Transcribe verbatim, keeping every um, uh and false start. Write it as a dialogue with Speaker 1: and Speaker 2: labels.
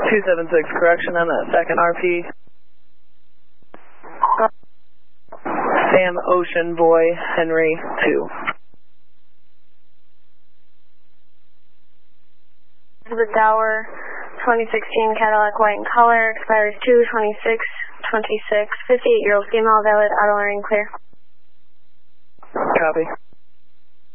Speaker 1: two seven six, correction on that second R P. Sam Ocean Boy Henry two.
Speaker 2: The Dower twenty sixteen Cadillac white in color, expires two twenty-six twenty-six, fifty-eight year old female, valid, auto learning clear.
Speaker 1: Copy.